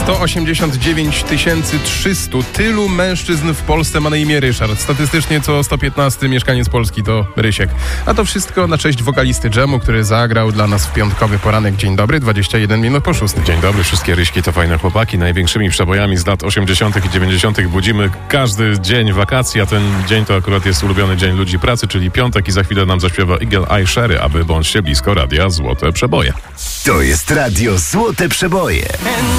189 300. Tylu mężczyzn w Polsce ma na imię Ryszard. Statystycznie co 115 mieszkaniec Polski to Rysiek. A to wszystko na cześć wokalisty Dżemu, który zagrał dla nas w piątkowy poranek. Dzień dobry, 21 minut po 6. Dzień dobry, wszystkie Ryśki to fajne chłopaki. Największymi przebojami z lat 80. i 90. budzimy każdy dzień wakacji, a ten dzień to akurat jest ulubiony dzień ludzi pracy, czyli piątek, i za chwilę nam zaśpiewa Eagle Eye Cherry, aby bądźcie blisko radia Złote Przeboje. To jest radio Złote Przeboje.